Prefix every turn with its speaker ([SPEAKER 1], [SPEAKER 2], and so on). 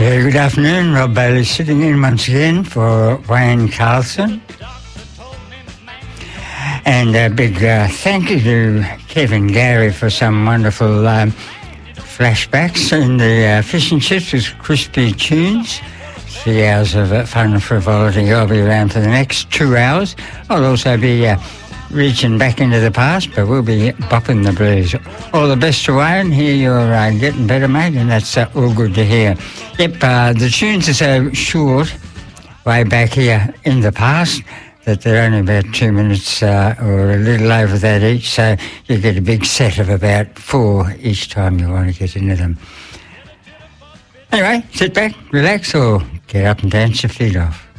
[SPEAKER 1] Good afternoon, Rob Bailey sitting in once again for Wayne Carlson. And a big thank you to Kevin Gary for some wonderful flashbacks in the Fish and Chips with Crispy Tunes. 3 hours of fun and frivolity. I'll be around for the next 2 hours. I'll also be reaching back into the past, but we'll be bopping the blues. All the best to Wayne. Here you're getting better, mate, and that's all good to hear. Yep, the tunes are so short way back here in the past that they're only about 2 minutes or a little over that each, so you get a big set of about 4 each time you want to get into them. Anyway, sit back, relax, or get up and dance your feet off.